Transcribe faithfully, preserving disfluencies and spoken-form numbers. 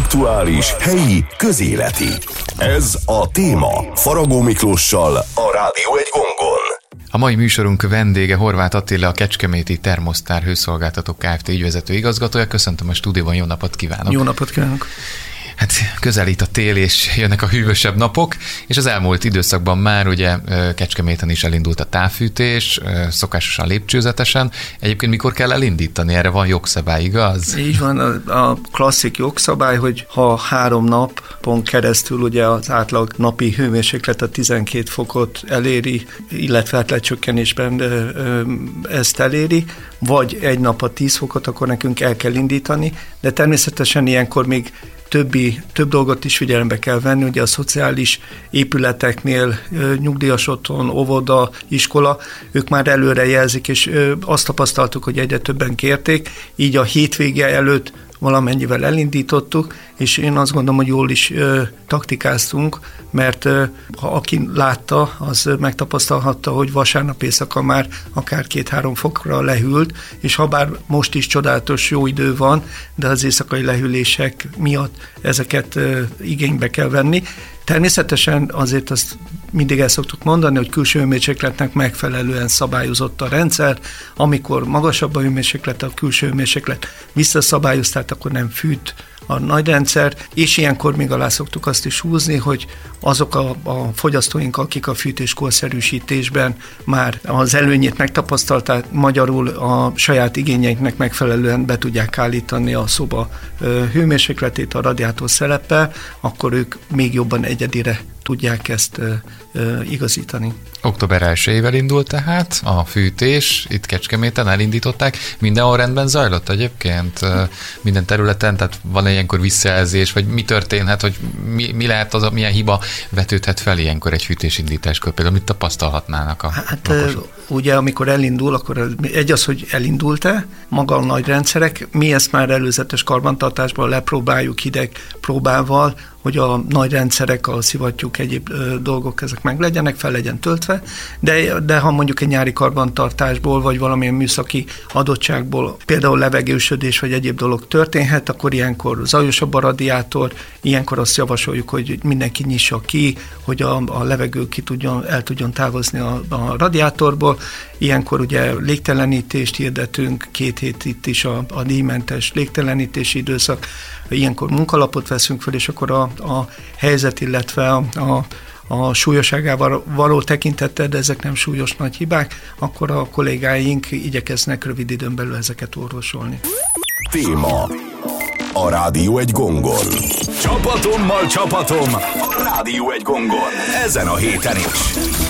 Aktuális, helyi, közéleti. Ez a téma Faragó Miklóssal a Rádió egy gongon. A mai műsorunk vendége Horváth Attila, a Kecskeméti Termosztár Hőszolgáltató Kft. Ügyvezető igazgatója. Köszöntöm a stúdióban, jó napot kívánok! Jó napot kívánok! Hát közelít a tél, és jönnek a hűvösebb napok, és az elmúlt időszakban már ugye Kecskeméten is elindult a távfűtés, szokásosan lépcsőzetesen. Egyébként mikor kell elindítani? Erre van jogszabály, igaz? Így van, a, a klasszik jogszabály, hogy ha három napon keresztül ugye az átlag napi hőmérséklet a tizenkét fokot eléri, illetve hát lecsökkenésben ezt eléri, vagy egy nap a tíz fokot, akkor nekünk el kell indítani, de természetesen ilyenkor még Többi, több dolgot is figyelembe kell venni, ugye a szociális épületeknél, nyugdíjas otthon, óvoda, iskola, ők már előre jelzik, és azt tapasztaltuk, hogy egyre többen kérték, így a hétvége előtt valamennyivel elindítottuk, és én azt gondolom, hogy jól is ö, taktikáztunk, mert ö, ha aki látta, az megtapasztalhatta, hogy vasárnap éjszaka már akár két-három fokra lehűlt, és ha bár most is csodálatos jó idő van, de az éjszakai lehűlések miatt ezeket ö, igénybe kell venni. Természetesen azért azt mindig el szoktuk mondani, hogy külső hőmérsékletnek megfelelően szabályozott a rendszer. Amikor magasabb a hőmérséklet, a külső hőmérséklet visszaszabályoz, tehát akkor nem fűt a nagy rendszer, és ilyenkor még alá szoktuk azt is húzni, hogy azok a, a fogyasztóink, akik a fűtés korszerűsítésben már az előnyét megtapasztalták, magyarul a saját igényeiknek megfelelően be tudják állítani a szoba hőmérsékletét a radiátor szeleppel, akkor ők még jobban egyedire tudják ezt ö, ö, igazítani. október elsejével indult tehát a fűtés, itt Kecskeméten elindították. Mindenhol rendben zajlott egyébként? Minden területen, tehát van ilyenkor visszajelzés, vagy mi történhet, hogy mi, mi lehet az, milyen hiba vetődhet fel ilyenkor egy fűtésindításkor? Például mit tapasztalhatnának a Hát lakosok? Ugye amikor elindul, akkor egy az, hogy elindult-e, maga a nagy rendszerek, mi ezt már előzetes karbantartásban lepróbáljuk hideg próbával, hogy a nagy rendszerek, a szivattyúk, egyéb ö, dolgok ezek meg legyenek, fel legyen töltve, de, de ha mondjuk egy nyári karbantartásból, vagy valamilyen műszaki adottságból, például levegősödés, vagy egyéb dolog történhet, akkor ilyenkor zajosabb a radiátor, ilyenkor azt javasoljuk, hogy mindenki nyissa ki, hogy a, a levegő ki tudjon, el tudjon távozni a, a radiátorból. Ilyenkor ugye légtelenítést hirdetünk, két hét itt is a, a díjmentes légtelenítési időszak, ilyenkor munkalapot veszünk fel, és akkor a, a helyzet, illetve a, a, a súlyosságával való tekintettel, de ezek nem súlyos nagy hibák, akkor a kollégáink igyekeznek rövid időn belül ezeket orvosolni. Téma a Rádió egy gongon. Csapatommal csapatom a Rádió egy gongon. Ezen a héten is.